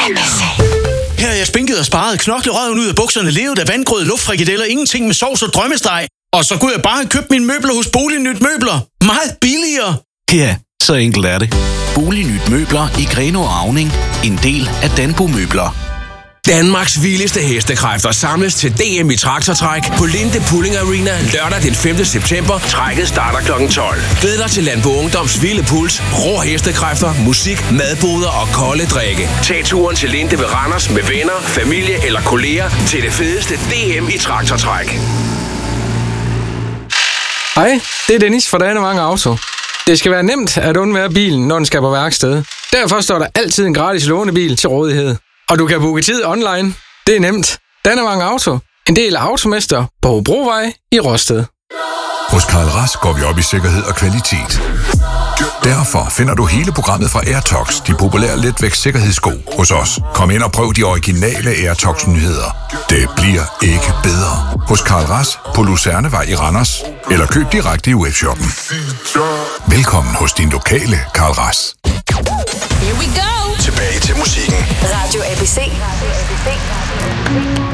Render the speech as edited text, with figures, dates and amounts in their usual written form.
Her er jeg spinket og sparet, knoklerøven ud af bukserne, levet af vandgrød, luftfrikadeller, ingenting med sovs og drømmesteg. Og så kunne jeg bare have købt mine møbler hos Bolignyt Møbler. Meget billigere. Ja, så enkelt er det. Bolignyt Møbler i Grenaa og Auning. En del af Danbo Møbler. Danmarks vildeste hestekræfter samles til DM i traktortræk på Linde Pulling Arena lørdag den 5. september. Trækket starter kl. 12. Glæd dig til Landbo Ungdoms vilde puls, rå hestekræfter, musik, madboder og kolde drikke. Tag turen til Linde ved Randers med venner, familie eller kolleger til det fedeste DM i traktortræk. Hej, det er Dennis fra Danevang Auto. Det skal være nemt at undvære bilen, når den skal på værksted. Derfor står der altid en gratis lånebil til rådighed. Og du kan booke tid online. Det er nemt. Danevang Auto. En del af Automester på Hobrovej i Rosted. Hos Karl Rask går vi op i sikkerhed og kvalitet. Derfor finder du hele programmet fra Airtox, de populære letvægtssikkerhedssko, hos os. Kom ind og prøv de originale Airtox-nyheder. Det bliver ikke bedre. Hos Karl Rask på Lucernevej i Randers. Eller køb direkte i webshoppen. Velkommen hos din lokale Karl Rask. Here we go. Tilbage til musikken. Radio ABC.